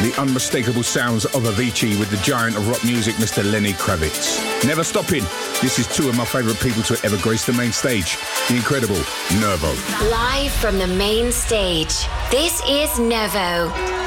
the unmistakable sounds of Avicii with the giant of rock music, Mr. Lenny Kravitz. Never stopping. This is two of my favourite people to ever grace the main stage. The incredible Nervo. Live from the main stage, this is Nervo.